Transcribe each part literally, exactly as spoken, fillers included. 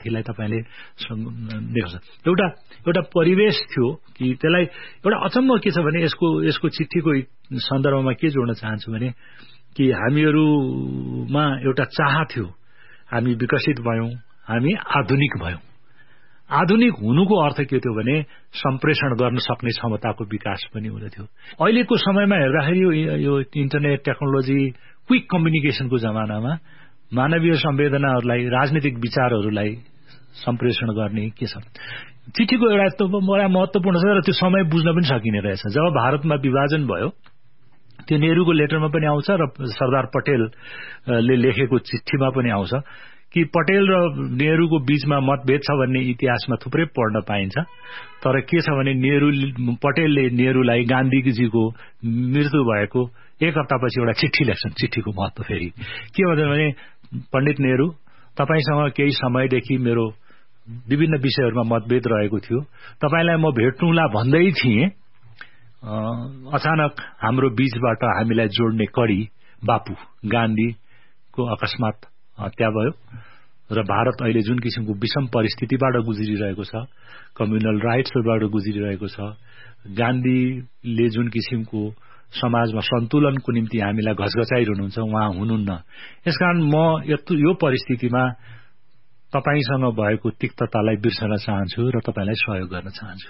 साथीलाई तपाईँले देख्छ। एउटा एउटा परिवेश थियो कि त्यसलाई एउटा अचम्म के छ भने यसको यसको चिठीको सन्दर्भमा के जोड्न चाहन्छु भने कि हामीहरूमा एउटा चाह थियो, हामी विकसित भयौं, हामी आधुनिक भयौं। आधुनिक हुनुको अर्थ के थियो भने सम्प्रेषण गर्न सक्ने क्षमताको विकास पनि हुँदथ्यो। अहिलेको समयमा हेर्दाखेरि यो इन्टरनेट टेक्नोलोजी क्विक कम्युनिकेसनको जमानामा मानवीय संवेदनाहरूलाई, राजनीतिक विचारहरूलाई सम्प्रेषण गर्ने के छ, चिठीको एउटा बडा महत्वपूर्ण छ र त्यो समय बुझ्न पनि सकिने रहेछ। जब भारतमा विभाजन भयो त्यो नेहरूको लेटरमा पनि आउँछ र सरदार पटेलले लेखेको चिठीमा पनि आउँछ कि पटेल र नेहरूको बीचमा मतभेद छ भन्ने इतिहासमा थुप्रै पढ्न पाइन्छ। तर के छ भने नेहरू पटेलले नेहरूलाई गान्धीजीको मृत्यु भएको एक हप्तापछि एउटा चिठी लेख्छन्। चिठीको महत्व फेरि के भन्छ भने पण्डित नेहरू, तपाईसँग केही समयदेखि मेरो विभिन्न विषयहरूमा मतभेद रहेको थियो, तपाईलाई म भेट्नुला भन्दै थिएँ, अचानक हाम्रो बीचबाट हामीलाई जोड्ने कडी बापू गान्धीको अकस्मात हत्या भयो र भारत अहिले जुन किसिमको विषम परिस्थितिबाट गुज्रिरहेको छ, कम्युनल राइट्सबाट गुज्रिरहेको छ, गान्धीले जुन किसिमको समाजमा सन्तुलनको निम्ति हामीलाई घचघचाइरहनुहुन्छ उहाँ हुनुहुन्न। यसकारण म यो परिस्थितिमा तपाईसँग भएको तिक्ततालाई बिर्सन चाहन्छु र तपाईलाई सहयोग गर्न चाहन्छु।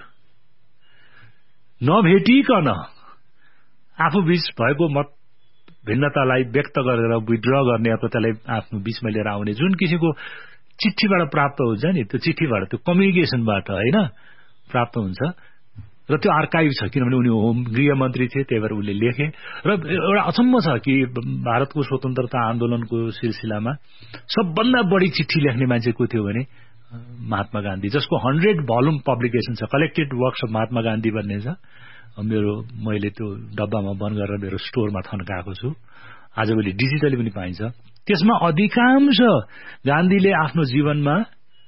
नभेटिकन आफू बीच भएको मत भिन्नतालाई व्यक्त गरेर विड्र गर्ने अथवा त्यसलाई आफ्नो बीचमा लिएर आउने जुन किसिमको चिठीबाट प्राप्त हुन्छ नि, त्यो चिठीबाट त्यो कम्युनिकेसनबाट हैन प्राप्त हुन्छ र त्यो आर्काइभ छ। किनभने उनी होम गृहमन्त्री थिए, त्यही भएर उनले लेखे र एउटा अचम्म छ कि भारतको स्वतन्त्रता आन्दोलनको सिलसिलामा सबभन्दा बढी चिठी लेख्ने मान्छे को थियो भने महात्मा गान्धी, जसको हन्ड्रेड भल्युम पब्लिकेसन छ, collected works of Mahatma Gandhi भन्ने छ। मेरो मैले त्यो डब्बामा बन्द गरेर मेरो स्टोरमा थन्काएको छु, आजभोलि डिजिटली पनि पाइन्छ। त्यसमा अधिकांश गान्धीले आफ्नो जीवनमा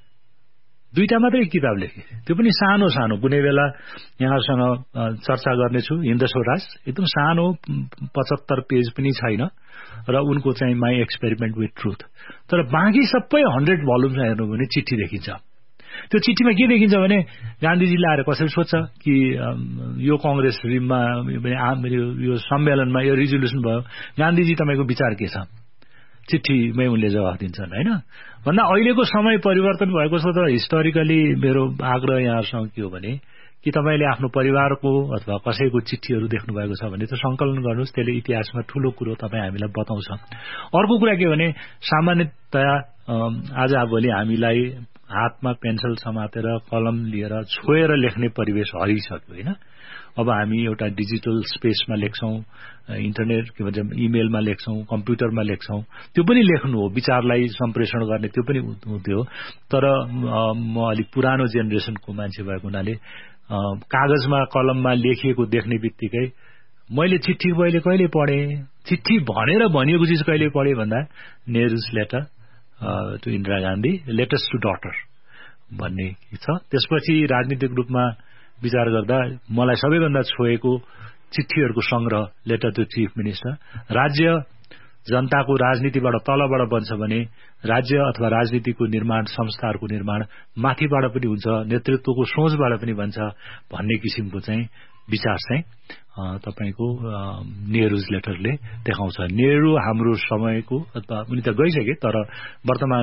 दुईटा मात्रै किताब लेखे, त्यो पनि सानो सानो, कुनै बेला यहाँसँग चर्चा गर्नेछु हिन्द स्वराज, एकदम सानो पचहत्तर पेज पनि छैन र उनको चाहिँ माई एक्सपेरिमेन्ट विथ ट्रुथ। तर बाँकी सबै हन्ड्रेड भल्युम्स हेर्नु भने चिठी देखिन्छ। त्यो चिठीमा के देखिन्छ भने गान्धीजीले आएर कसरी सोध्छ कि यो कंग्रेस रिममा यो सम्मेलनमा यो रिजोल्युसन भयो, गान्धीजी तपाईको विचार के छ, चिठीमै उनले जवाफ दिन्छन् हैन। भन्दा अहिलेको समय परिवर्तन भएको छ। तर हिस्टोरिकली मेरो आग्रह यहाँसँग के हो भने कि तपाईले आफ्नो परिवारको अथवा कसैको चिठीहरू देख्नु भएको छ भने त्यो संकलन गर्नुस्, त्यसले इतिहासमा ठूलो कुरो तपाई हामीलाई बताउँछ। अर्को कुरा के भने सामान्यतया आज भोलि हामीलाई हातमा पेन्सिल समातेर कलम लिएर छोएर लेख्ने परिवेश हरिसक्यो हैन। अब हामी एउटा डिजिटल स्पेसमा लेख्छौं, इन्टरनेट के भन्छ इमेलमा लेख्छौं, कम्प्युटरमा लेख्छौं, त्यो पनि लेख्नु हो, विचारलाई सम्प्रेषण गर्ने त्यो पनि हुन्थ्यो। तर म अलि पुरानो जेनेरेसनको मान्छे भएको हुनाले कागजमा कलममा लेखिएको देख्ने बित्तिकै मैले चिठी पहिले कहिले पढे, चिठी भनेर भनिएको चिज कहिले पढे भन्दा Nehru's letter to Indira Gandhi, letters to daughter भन्ने छ। त्यसपछि राजनीतिक रूपमा विचार गर्दा मलाई सबैभन्दा छोएको चिठीहरूको संग्रह लेटर टु चीफ मिनिस्टर। राज्य जनताको राजनीतिबाट तलबाट बन्छ भने राज्य अथवा राजनीतिको निर्माण, संस्थाहरूको निर्माण माथिबाट पनि हुन्छ, नेतृत्वको सोचबाट पनि बन्छ भन्ने किसिमको चाहिँ विचार चाहिँ तपाईको नेहरूज लेटरले देखाउँछ। नेहरू हाम्रो समयको अथवा उनी त गइसके तर वर्तमान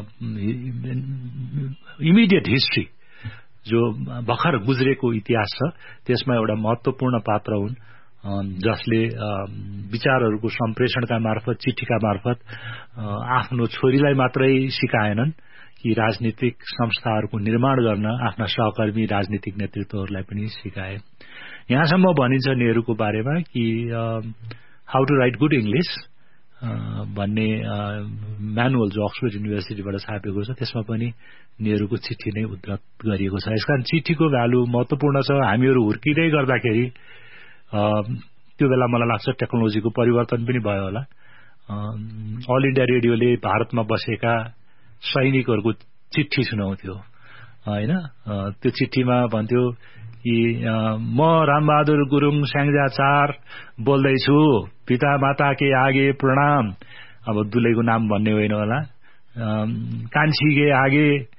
इमिडिएट हिस्ट्री जो भर्खर गुज्रेको इतिहास छ त्यसमा एउटा महत्वपूर्ण पात्र हुन्, जसले विचारहरूको सम्प्रेषणका मार्फत, चिठीका मार्फत आफ्नो छोरीलाई मात्रै सिकाएनन् कि राजनीतिक संस्थाहरूको निर्माण गर्न आफ्ना सहकर्मी राजनीतिक नेतृत्वहरूलाई पनि सिकाए। यहाँसम्म भनिन्छ नेहरूको बारेमा कि how to right good English भन्ने म्यानुअल जो अक्सफोर्ड युनिभर्सिटीबाट छापेको छ त्यसमा पनि नेहरूको चिठी नै उद्धृत गरिएको छ। यसकारण चिठीको भ्यालु महत्वपूर्ण छ। हामीहरू हुर्किँदै गर्दाखेरि त्यो बेला मलाई लाग्छ टेक्नोलोजीको परिवर्तन पनि भयो होला। अल इन्डिया रेडियोले भारतमा बसेका सैनिकहरूको चिठी सुनाउँथ्यो हैन। त्यो चिठीमा भन्थ्यो कि म रामबहादुर गुरुङ स्याङ्जा चार बोल्दैछु, पिता माता के आगे प्रणाम। अब दुलैको नाम भन्ने होइन होला। कान्छी के आगे